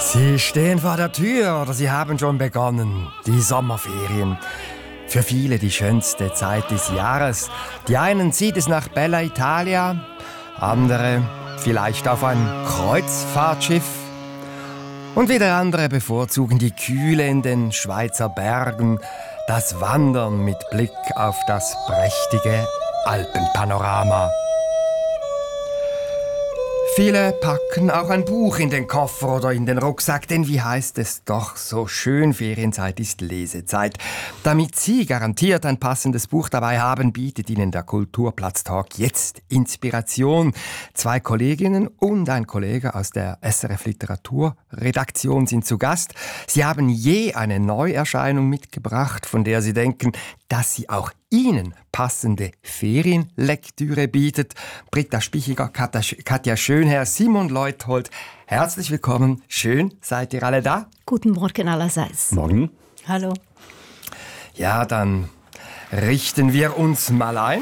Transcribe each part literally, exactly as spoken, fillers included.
Sie stehen vor der Tür oder Sie haben schon begonnen. Die Sommerferien. Für viele die schönste Zeit des Jahres. Die einen zieht es nach Bella Italia, andere vielleicht auf ein Kreuzfahrtschiff. Und wieder andere bevorzugen die Kühle in den Schweizer Bergen, das Wandern mit Blick auf das prächtige Alpenpanorama. Viele packen auch ein Buch in den Koffer oder in den Rucksack, denn wie heißt es doch so schön, Ferienzeit ist Lesezeit. Damit Sie garantiert ein passendes Buch dabei haben, bietet Ihnen der Kulturplatz-Talk jetzt Inspiration. Zwei Kolleginnen und ein Kollege aus der S R F Literaturredaktion sind zu Gast. Sie haben je eine Neuerscheinung mitgebracht, von der Sie denken, dass sie auch Ihnen passende Ferienlektüre bietet. Britta Spichiger, Katja Schönherr, Simon Leuthold, herzlich willkommen. Schön, seid ihr alle da? Guten Morgen allerseits. Morgen. Hallo. Ja, dann richten wir uns mal ein.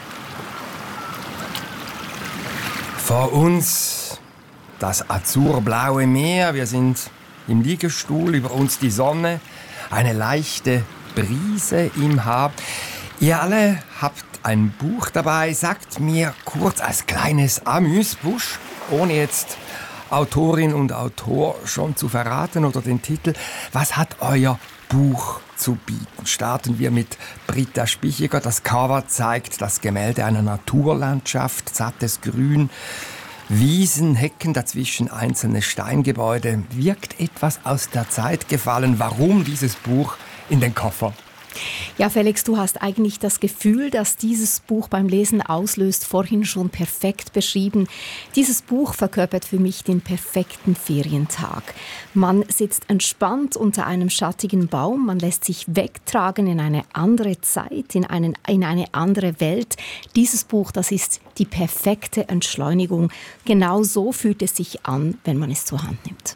Vor uns das azurblaue Meer. Wir sind im Liegestuhl, über uns die Sonne, eine leichte Brise im Haar. Ihr alle habt ein Buch dabei. Sagt mir kurz als kleines Amüsbusch, ohne jetzt Autorin und Autor schon zu verraten oder den Titel, was hat euer Buch zu bieten? Starten wir mit Britta Spichiger. Das Cover zeigt das Gemälde einer Naturlandschaft, sattes Grün, Wiesen, Hecken, dazwischen einzelne Steingebäude. Wirkt etwas aus der Zeit gefallen. Warum dieses Buch in den Koffer? Ja, Felix, du hast eigentlich das Gefühl, dass dieses Buch beim Lesen auslöst, vorhin schon perfekt beschrieben. Dieses Buch verkörpert für mich den perfekten Ferientag. Man sitzt entspannt unter einem schattigen Baum, man lässt sich wegtragen in eine andere Zeit, in, einen, in eine andere Welt. Dieses Buch, das ist die perfekte Entschleunigung. Genau so fühlt es sich an, wenn man es zur Hand nimmt.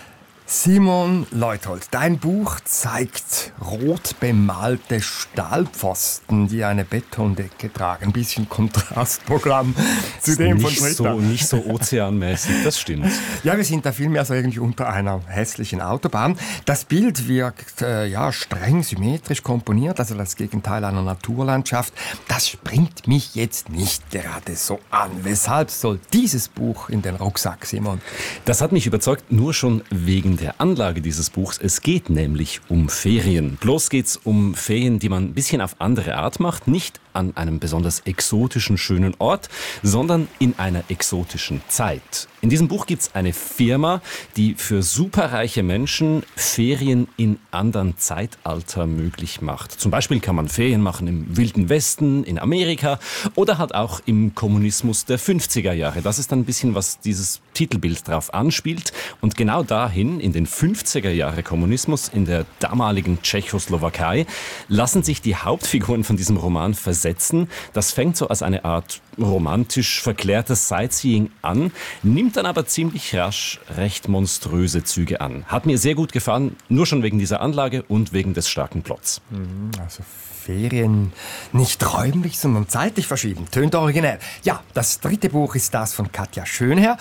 Simon Leuthold, dein Buch zeigt rot bemalte Stahlpfosten, die eine Betondecke tragen. Ein bisschen Kontrastprogramm zu dem von Britta. So, nicht so ozeanmäßig, das stimmt. Ja, wir sind da vielmehr so irgendwie unter einer hässlichen Autobahn. Das Bild wirkt äh, ja, streng symmetrisch komponiert, also das Gegenteil einer Naturlandschaft. Das springt mich jetzt nicht gerade so an. Weshalb soll dieses Buch in den Rucksack, Simon? Das hat mich überzeugt, nur schon wegen der Anlage dieses Buchs. Es geht nämlich um Ferien. Bloß geht's um Ferien, die man ein bisschen auf andere Art macht. Nicht an einem besonders exotischen, schönen Ort, sondern in einer exotischen Zeit. In diesem Buch gibt's eine Firma, die für superreiche Menschen Ferien in anderen Zeitalter möglich macht. Zum Beispiel kann man Ferien machen im Wilden Westen, in Amerika oder halt auch im Kommunismus der fünfziger Jahre. Das ist dann ein bisschen, was dieses Titelbild drauf anspielt. Und genau dahin, in den fünfziger Jahre Kommunismus in der damaligen Tschechoslowakei, lassen sich die Hauptfiguren von diesem Roman versetzen. Das fängt so als eine Art romantisch verklärtes Sightseeing an, nimmt dann aber ziemlich rasch recht monströse Züge an. Hat mir sehr gut gefallen, nur schon wegen dieser Anlage und wegen des starken Plots. Also Ferien nicht räumlich, sondern zeitlich verschieden. Tönt originell. Ja, das dritte Buch ist das von Katja Schönherr.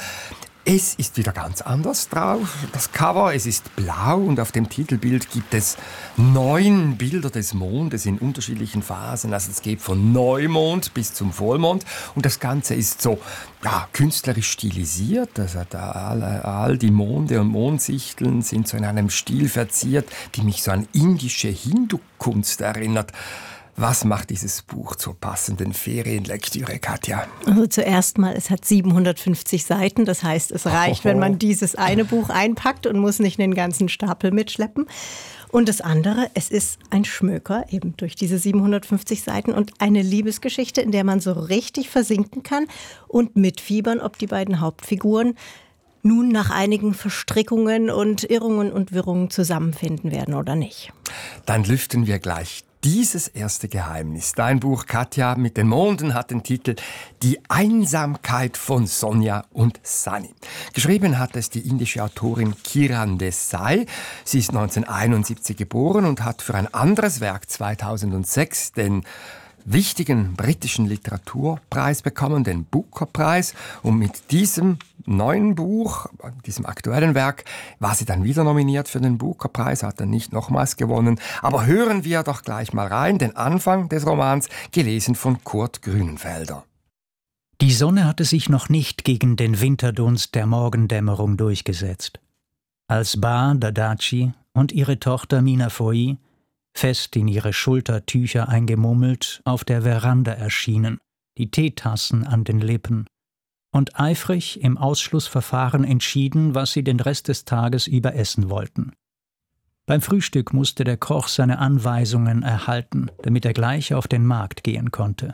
Es ist wieder ganz anders drauf. Das Cover, es ist blau und auf dem Titelbild gibt es neun Bilder des Mondes in unterschiedlichen Phasen. Also es geht von Neumond bis zum Vollmond und das Ganze ist so ja, künstlerisch stilisiert. Also da all, all die Monde und Mondsichteln sind so in einem Stil verziert, die mich so an indische Hindu-Kunst erinnert. Was macht dieses Buch zur passenden Ferienlektüre, Katja? Also zuerst mal, es hat siebenhundertfünfzig Seiten. Das heißt, es reicht, wenn man dieses eine Buch einpackt und muss nicht den ganzen Stapel mitschleppen. Und das andere, es ist ein Schmöker, eben durch diese siebenhundertfünfzig Seiten und eine Liebesgeschichte, in der man so richtig versinken kann und mitfiebern, ob die beiden Hauptfiguren nun nach einigen Verstrickungen und Irrungen und Wirrungen zusammenfinden werden oder nicht. Dann lüften wir gleich dieses erste Geheimnis. Dein Buch, Katja, mit den Monden hat den Titel Die Einsamkeit von Sonja und Sunny. Geschrieben hat es die indische Autorin Kiran Desai. Sie ist neunzehnhunderteinundsiebzig geboren und hat für ein anderes Werk zweitausendsechs den wichtigen britischen Literaturpreis bekommen, den Booker-Preis. Und mit diesem neuen Buch, diesem aktuellen Werk, war sie dann wieder nominiert für den Booker-Preis, hat dann nicht nochmals gewonnen. Aber hören wir doch gleich mal rein, den Anfang des Romans, gelesen von Kurt Grünenfelder. Die Sonne hatte sich noch nicht gegen den Winterdunst der Morgendämmerung durchgesetzt. Als Ba Dadachi und ihre Tochter Mina Foi, fest in ihre Schultertücher eingemummelt, auf der Veranda erschienen, die Teetassen an den Lippen, und eifrig im Ausschlussverfahren entschieden, was sie den Rest des Tages über essen wollten. Beim Frühstück musste der Koch seine Anweisungen erhalten, damit er gleich auf den Markt gehen konnte.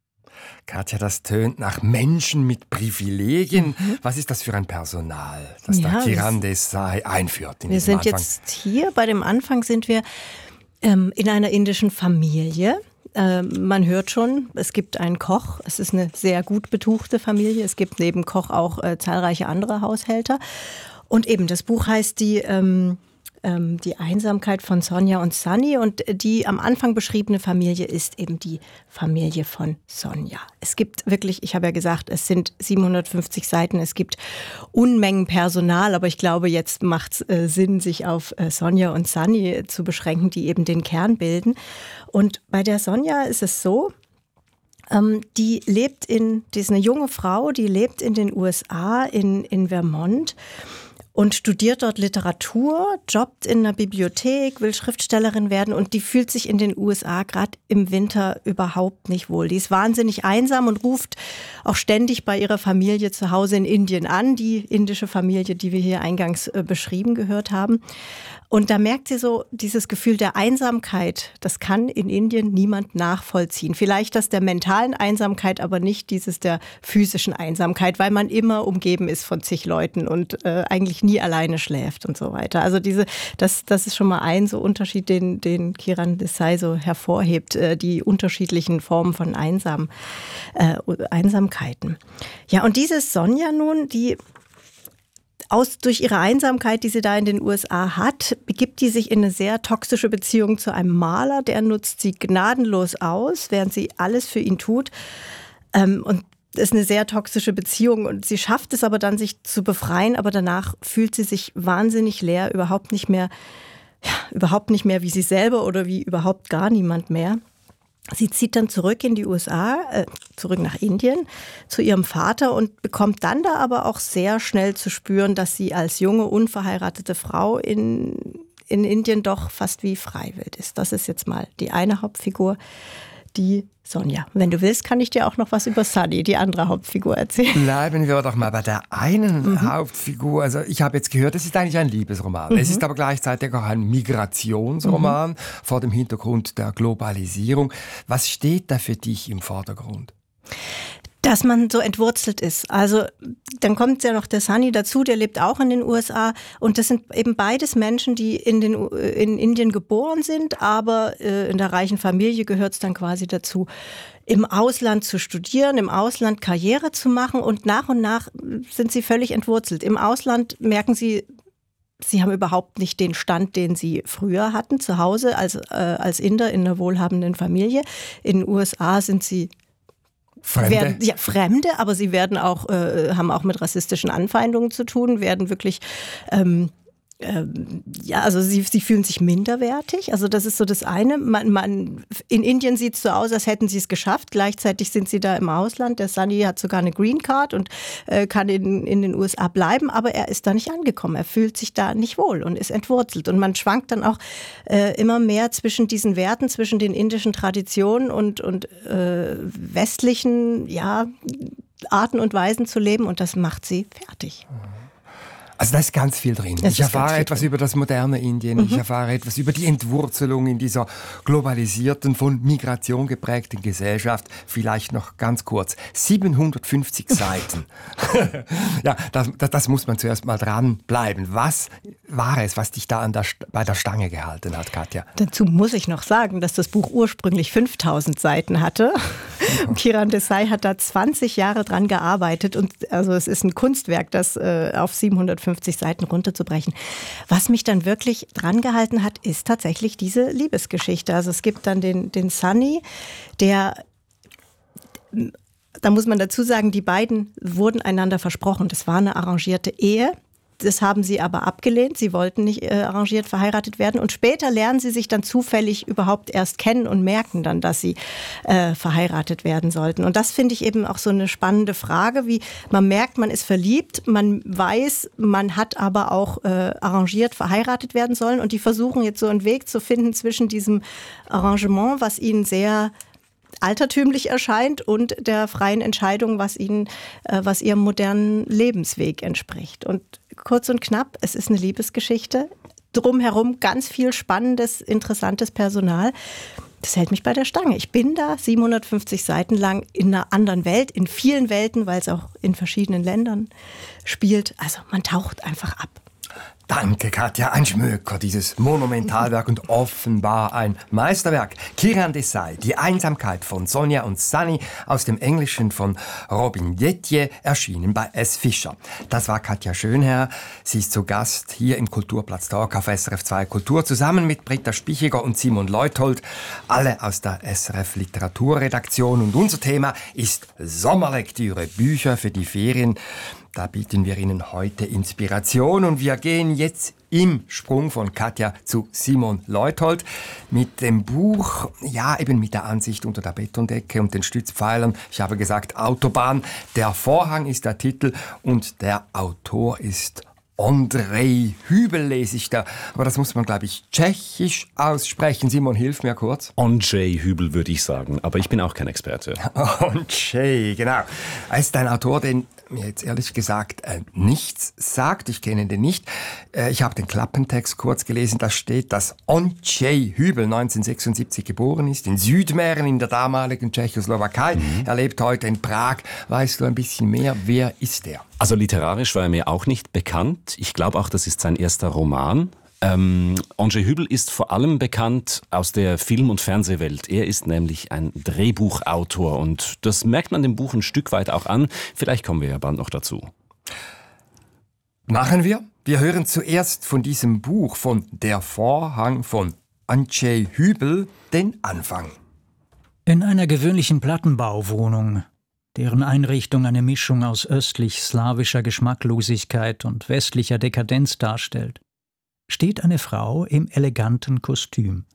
Katja, das tönt nach Menschen mit Privilegien. Mhm. Was ist das für ein Personal, das ja, da Kiran Desai einführt? In wir sind Anfang? Jetzt hier, bei dem Anfang sind wir ähm, in einer indischen Familie. Äh, man hört schon, es gibt einen Koch. Es ist eine sehr gut betuchte Familie. Es gibt neben Koch auch äh, zahlreiche andere Haushälter. Und eben, das Buch heißt die... Ähm, Die Einsamkeit von Sonja und Sunny, und die am Anfang beschriebene Familie ist eben die Familie von Sonja. Es gibt wirklich, ich habe ja gesagt, es sind siebenhundertfünfzig Seiten, es gibt Unmengen Personal, aber ich glaube, jetzt macht es äh, Sinn, sich auf äh, Sonja und Sunny zu beschränken, die eben den Kern bilden. Und bei der Sonja ist es so, ähm, die lebt in, die ist eine junge Frau, die lebt in den U S A, in, in Vermont, und studiert dort Literatur, jobbt in einer Bibliothek, will Schriftstellerin werden, und die fühlt sich in den U S A gerade im Winter überhaupt nicht wohl. Die ist wahnsinnig einsam und ruft auch ständig bei ihrer Familie zu Hause in Indien an, die indische Familie, die wir hier eingangs äh, beschrieben gehört haben. Und da merkt sie so, dieses Gefühl der Einsamkeit, das kann in Indien niemand nachvollziehen. Vielleicht das der mentalen Einsamkeit, aber nicht dieses der physischen Einsamkeit, weil man immer umgeben ist von zig Leuten und äh, eigentlich nie alleine schläft und so weiter. Also diese, das, das ist schon mal ein so Unterschied, den, den Kiran Desai so hervorhebt, äh, die unterschiedlichen Formen von Einsam, äh, Einsamkeiten. Ja, und diese Sonja nun, die Aus, durch ihre Einsamkeit, die sie da in den U S A hat, begibt die sich in eine sehr toxische Beziehung zu einem Maler. Der nutzt sie gnadenlos aus, während sie alles für ihn tut. Ähm, und es ist eine sehr toxische Beziehung, und sie schafft es aber dann, sich zu befreien. Aber danach fühlt sie sich wahnsinnig leer, überhaupt nicht mehr, ja, überhaupt nicht mehr wie sie selber oder wie überhaupt gar niemand mehr. Sie zieht dann zurück in die U S A, äh, zurück nach Indien, zu ihrem Vater, und bekommt dann da aber auch sehr schnell zu spüren, dass sie als junge, unverheiratete Frau in, in Indien doch fast wie freiwillig ist. Das ist jetzt mal die eine Hauptfigur, die Sonja. Wenn du willst, kann ich dir auch noch was über Sunny, die andere Hauptfigur, erzählen. Bleiben wir doch mal bei der einen mhm. Hauptfigur. Also ich habe jetzt gehört, es ist eigentlich ein Liebesroman. Mhm. Es ist aber gleichzeitig auch ein Migrationsroman mhm. vor dem Hintergrund der Globalisierung. Was steht da für dich im Vordergrund? Dass man so entwurzelt ist. Also dann kommt ja noch der Sunny dazu, der lebt auch in den U S A, und das sind eben beides Menschen, die in, den, in Indien geboren sind, aber äh, in der reichen Familie gehört es dann quasi dazu, im Ausland zu studieren, im Ausland Karriere zu machen, und nach und nach sind sie völlig entwurzelt. Im Ausland merken sie, sie haben überhaupt nicht den Stand, den sie früher hatten, zu Hause als, äh, als Inder in einer wohlhabenden Familie. In den U S A sind sie Fremde? Werden, ja, Fremde, aber sie werden auch, äh, haben auch mit rassistischen Anfeindungen zu tun, werden wirklich, ähm, ähm, ja, also sie, sie fühlen sich minderwertig. Also das ist so das eine. Man, man, in Indien sieht es so aus, als hätten sie es geschafft. Gleichzeitig sind sie da im Ausland. Der Sunny hat sogar eine Green Card und äh, kann in, in den U S A bleiben, aber er ist da nicht angekommen. Er fühlt sich da nicht wohl und ist entwurzelt. Und man schwankt dann auch äh, immer mehr zwischen diesen Werten, zwischen den indischen Traditionen und, und äh, westlichen, ja, Arten und Weisen zu leben, und das macht sie fertig. Also da ist ganz viel drin. Das ich erfahre etwas drin. über das moderne Indien, mhm. ich erfahre etwas über die Entwurzelung in dieser globalisierten, von Migration geprägten Gesellschaft. Vielleicht noch ganz kurz, siebenhundertfünfzig Seiten. Ja, das, das, das muss man zuerst mal dranbleiben. Was war es, was dich da an der, bei der Stange gehalten hat, Katja? Dazu muss ich noch sagen, dass das Buch ursprünglich fünftausend Seiten hatte. Und Kiran Desai hat da zwanzig Jahre dran gearbeitet, und also es ist ein Kunstwerk, das äh, auf siebenhundertfünfzig Seiten runterzubrechen. Was mich dann wirklich dran gehalten hat, ist tatsächlich diese Liebesgeschichte. Also es gibt dann den, den Sunny, der Da muss man dazu sagen, die beiden wurden einander versprochen. Das war eine arrangierte Ehe. Das haben sie aber abgelehnt. Sie wollten nicht äh, arrangiert verheiratet werden. Und später lernen sie sich dann zufällig überhaupt erst kennen und merken dann, dass sie äh, verheiratet werden sollten. Und das finde ich eben auch so eine spannende Frage, wie man merkt, man ist verliebt, man weiß, man hat aber auch äh, arrangiert verheiratet werden sollen. Und die versuchen jetzt so einen Weg zu finden zwischen diesem Arrangement, was ihnen sehr altertümlich erscheint, und der freien Entscheidung, was ihnen, äh, was ihrem modernen Lebensweg entspricht. Und kurz und knapp, es ist eine Liebesgeschichte. Drumherum ganz viel spannendes, interessantes Personal. Das hält mich bei der Stange. Ich bin da siebenhundertfünfzig Seiten lang in einer anderen Welt, in vielen Welten, weil es auch in verschiedenen Ländern spielt. Also man taucht einfach ab. Danke, Katja. Ein Schmöker, dieses Monumentalwerk und offenbar ein Meisterwerk. Kiran Desai, Die Einsamkeit von Sonja und Sunny, aus dem Englischen von Robin Dettier, erschienen bei S. Fischer. Das war Katja Schönherr. Sie ist zu Gast hier im Kulturplatz Talk auf S R F zwei Kultur, zusammen mit Britta Spichiger und Simon Leuthold, alle aus der S R F Literaturredaktion. Und unser Thema ist Sommerlektüre, Bücher für die Ferien. Da bieten wir Ihnen heute Inspiration, und wir gehen jetzt im Sprung von Katja zu Simon Leuthold mit dem Buch, ja, eben mit der Ansicht unter der Betondecke und den Stützpfeilern. Ich habe gesagt Autobahn. Der Vorhang ist der Titel und der Autor ist Ondřej Hübl, lese ich da. Aber das muss man, glaube ich, tschechisch aussprechen. Simon, hilf mir kurz. Ondřej Hübl würde ich sagen, aber ich bin auch kein Experte. Ondřej, genau. Er ist ein Autor, den mir jetzt ehrlich gesagt äh, nichts sagt. Ich kenne den nicht. Äh, ich habe den Klappentext kurz gelesen. Da steht, dass Ondřej Hübl neunzehnhundertsechsundsiebzig geboren ist, in Südmähren in der damaligen Tschechoslowakei. Mhm. Er lebt heute in Prag. Weißt du ein bisschen mehr? Wer ist er? Also literarisch war er mir auch nicht bekannt. Ich glaube auch, das ist sein erster Roman. Ähm, Ondřej Hübl ist vor allem bekannt aus der Film- und Fernsehwelt. Er ist nämlich ein Drehbuchautor, und das merkt man dem Buch ein Stück weit auch an. Vielleicht kommen wir ja bald noch dazu. Machen wir. Wir hören zuerst von diesem Buch, von Der Vorhang von Ondřej Hübl, den Anfang. In einer gewöhnlichen Plattenbauwohnung, deren Einrichtung eine Mischung aus östlich-slawischer Geschmacklosigkeit und westlicher Dekadenz darstellt, steht eine Frau im eleganten Kostüm.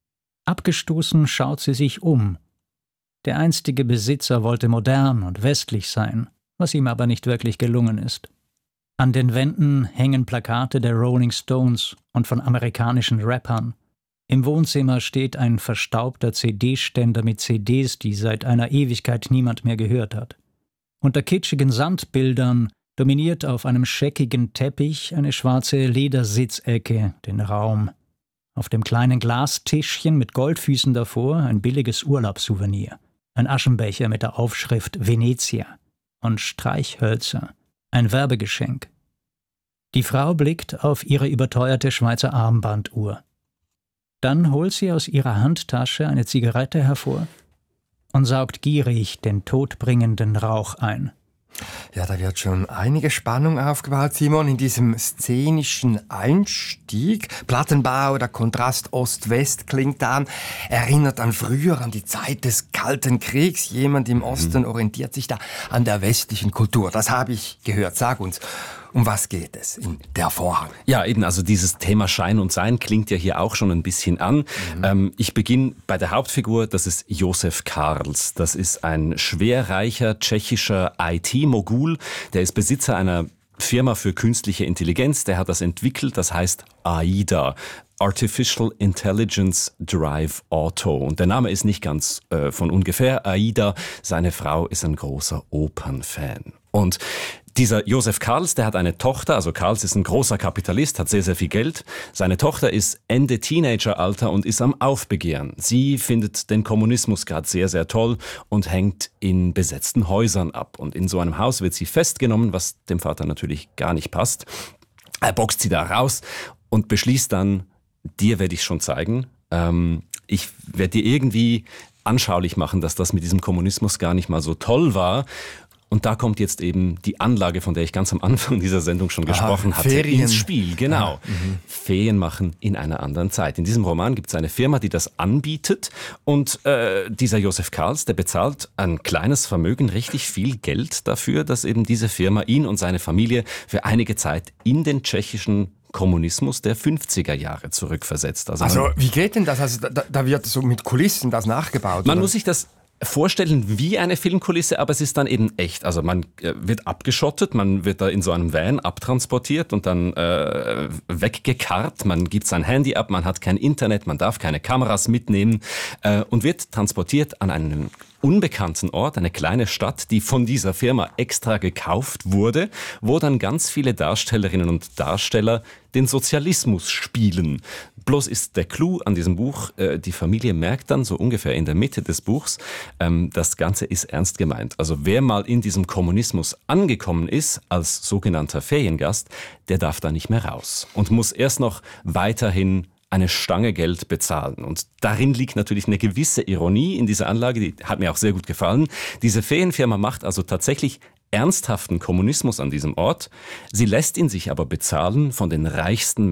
Abgestoßen schaut sie sich um. Der einstige Besitzer wollte modern und westlich sein, was ihm aber nicht wirklich gelungen ist. An den Wänden hängen Plakate der Rolling Stones und von amerikanischen Rappern. Im Wohnzimmer steht ein verstaubter C D-Ständer mit C Ds, die seit einer Ewigkeit niemand mehr gehört hat. Unter kitschigen Sandbildern dominiert auf einem scheckigen Teppich eine schwarze Ledersitzecke den Raum. Auf dem kleinen Glastischchen mit Goldfüßen davor ein billiges Urlaubssouvenir, ein Aschenbecher mit der Aufschrift Venezia und Streichhölzer, ein Werbegeschenk. Die Frau blickt auf ihre überteuerte Schweizer Armbanduhr. Dann holt sie aus ihrer Handtasche eine Zigarette hervor und saugt gierig den todbringenden Rauch ein. Ja, da wird schon einige Spannung aufgebaut, Simon, in diesem szenischen Einstieg. Plattenbau, der Kontrast Ost-West klingt an, erinnert an früher, an die Zeit des Kalten Kriegs. Jemand im Osten orientiert sich da an der westlichen Kultur. Das habe ich gehört. Sag uns, um was geht es in Der Vorhang? Ja, eben, also dieses Thema Schein und Sein klingt ja hier auch schon ein bisschen an. Mhm. Ähm, ich beginne bei der Hauptfigur, das ist Josef Karls. Das ist ein schwerreicher tschechischer I T-Mogul, der ist Besitzer einer Firma für künstliche Intelligenz, der hat das entwickelt, das heißt AIDA. Artificial Intelligence Drive Auto. Und der Name ist nicht ganz äh, von ungefähr. AIDA, seine Frau, ist ein großer Opernfan. Und dieser Josef Karls, der hat eine Tochter, also Karls ist ein großer Kapitalist, hat sehr, sehr viel Geld. Seine Tochter ist Ende Teenageralter und ist am Aufbegehren. Sie findet den Kommunismus gerade sehr, sehr toll und hängt in besetzten Häusern ab. Und in so einem Haus wird sie festgenommen, was dem Vater natürlich gar nicht passt. Er boxt sie da raus und beschließt dann, dir werde ich schon zeigen, ähm, ich werde dir irgendwie anschaulich machen, dass das mit diesem Kommunismus gar nicht mal so toll war. Und da kommt jetzt eben die Anlage, von der ich ganz am Anfang dieser Sendung schon gesprochen Aha, hatte, Ferien. ins Spiel. Genau. Ah, Ferien machen in einer anderen Zeit. In diesem Roman gibt es eine Firma, die das anbietet. Und äh, dieser Josef Karls, der bezahlt ein kleines Vermögen, richtig viel Geld dafür, dass eben diese Firma ihn und seine Familie für einige Zeit in den tschechischen Kommunismus der fünfziger Jahre zurückversetzt. Also, Also man, wie geht denn das? Also da, da wird so mit Kulissen das nachgebaut? man oder? muss sich das vorstellen wie eine Filmkulisse, aber es ist dann eben echt. Also man äh, wird abgeschottet, man wird da in so einem Van abtransportiert und dann äh, weggekarrt. Man gibt sein Handy ab, man hat kein Internet, man darf keine Kameras mitnehmen äh, und wird transportiert an einen unbekannten Ort, eine kleine Stadt, die von dieser Firma extra gekauft wurde, wo dann ganz viele Darstellerinnen und Darsteller den Sozialismus spielen. Bloß ist der Clou an diesem Buch, äh, die Familie merkt dann so ungefähr in der Mitte des Buchs, ähm, das Ganze ist ernst gemeint. Also wer mal in diesem Kommunismus angekommen ist, als sogenannter Feriengast, der darf da nicht mehr raus und muss erst noch weiterhin eine Stange Geld bezahlen. Und darin liegt natürlich eine gewisse Ironie in dieser Anlage, die hat mir auch sehr gut gefallen. Diese Ferienfirma macht also tatsächlich ernsthaften Kommunismus an diesem Ort. Sie lässt ihn sich aber bezahlen von den reichsten